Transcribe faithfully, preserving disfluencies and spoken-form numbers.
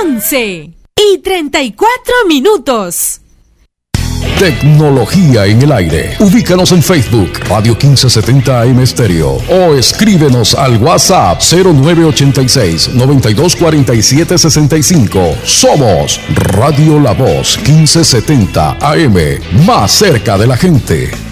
once y treinta y cuatro minutos. Tecnología en el aire. Ubícanos en Facebook, Radio mil quinientos setenta A M Estéreo, o escríbenos al WhatsApp cero nueve ochenta y seis, noventa y dos cuarenta y siete sesenta y cinco. Somos Radio La Voz mil quinientos setenta A M, más cerca de la gente.